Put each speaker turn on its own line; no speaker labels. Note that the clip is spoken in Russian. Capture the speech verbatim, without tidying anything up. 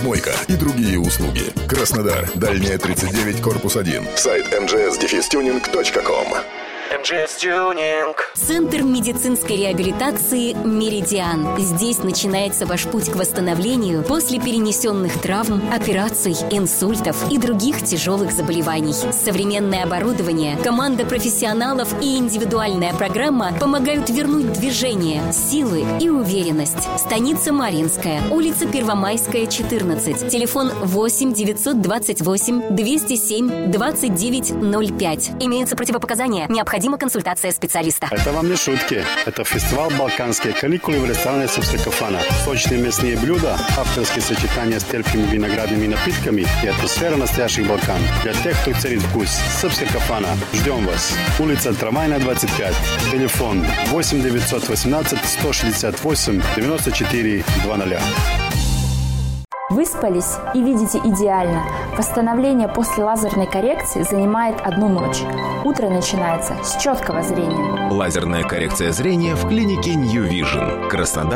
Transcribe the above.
мойка и другие услуги. Краснодар, Дальняя тридцать девять, корпус один. Сайт эм джи эс тюнинг точка ком.
эм джи эс Tuning.
Центр медицинской реабилитации «Меридиан». Здесь начинается ваш путь к восстановлению после перенесенных травм, операций, инсультов и других тяжелых заболеваний. Современное оборудование, команда профессионалов и индивидуальная программа помогают вернуть движение, силы и уверенность. Станица Марьинская, улица Первомайская, четырнадцать. Телефон восемь девятьсот двадцать восемь двести семь двадцать девять ноль пять. Имеются противопоказания. Необходима консультация специалиста.
Это вам не шутки. Это фестиваль «Балканские каникулы» в ресторане «Сыпская кафана». Сочные мясные блюда, авторские сочетания с терпкими виноградными напитками и атмосфера настоящих Балкан. Для тех, кто ценит вкус. «Сыпская кафана». Ждем вас. Улица Трамвайная, двадцать пять. Телефон восемь девятьсот восемнадцать сто шестьдесят восемь девяносто четыре двадцать.
Выспались и видите идеально. Восстановление после лазерной коррекции занимает одну ночь. Утро начинается с четкого зрения.
Лазерная коррекция зрения в клинике New Vision. Краснодар.